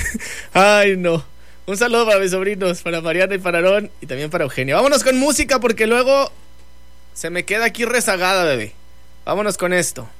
Ay, no. Un saludo para mis sobrinos, para Mariana y para Aarón y también para Eugenia. Vámonos con música porque luego se me queda aquí rezagada, bebé. Vámonos con esto.